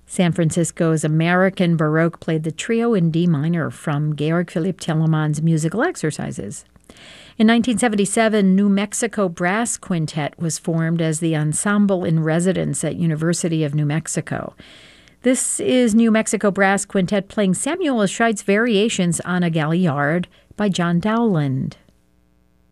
San Francisco's American Baroque played the trio in D minor from Georg Philipp Telemann's musical exercises. In 1977, New Mexico Brass Quintet was formed as the ensemble in residence at University of New Mexico. This is New Mexico Brass Quintet playing Samuel Scheidt's variations on a Galliard by John Dowland.